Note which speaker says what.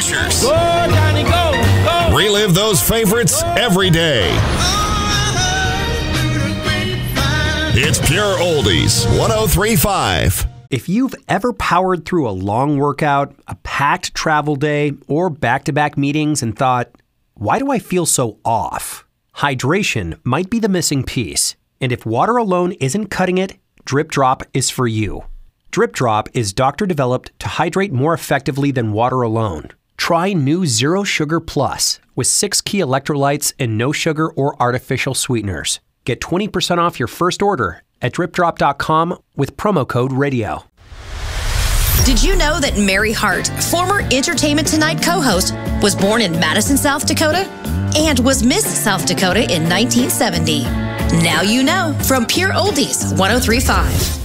Speaker 1: pushers.
Speaker 2: Go, Johnny, go, go.
Speaker 1: Relive those favorites every day. It's Pure Oldies 103.5.
Speaker 3: If you've ever powered through a long workout, a packed travel day, or back-to-back meetings and thought, why do I feel so off? Hydration might be the missing piece. And if water alone isn't cutting it, Drip Drop is for you. Drip Drop is doctor-developed to hydrate more effectively than water alone. Try new Zero Sugar Plus with 6 key electrolytes and no sugar or artificial sweeteners. Get 20% off your first order at dripdrop.com with promo code RADIO.
Speaker 4: Did you know that Mary Hart, former Entertainment Tonight co-host, was born in Madison, South Dakota and was Miss South Dakota in 1970? Now you know from Pure Oldies 103.5.